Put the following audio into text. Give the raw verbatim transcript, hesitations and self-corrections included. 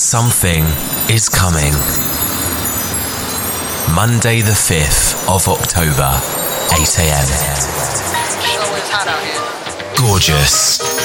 Something is coming. Monday the fifth of October, eight a.m. Sure, it's hot out here. Gorgeous.